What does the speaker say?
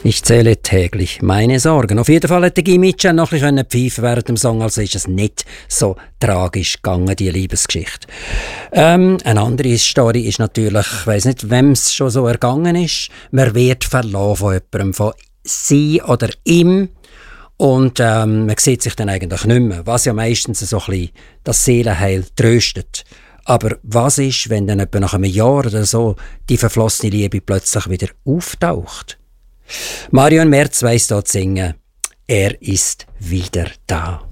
Ich zähle täglich meine Sorgen. Auf jeden Fall hätte Guy Mitschan noch ein bisschen pfeifen während dem Song, also ist es nicht so tragisch gegangen, die Liebesgeschichte. Eine andere Story ist natürlich, ich weiss nicht, wem es schon so ergangen ist, man wird verlassen von jemandem, von sie oder ihm. Und man sieht sich dann eigentlich nicht mehr, was ja meistens so ein bisschen das Seelenheil tröstet. Aber was ist, wenn dann etwa nach einem Jahr oder so die verflossene Liebe plötzlich wieder auftaucht? Marion Merz weiss dort singen, er ist wieder da.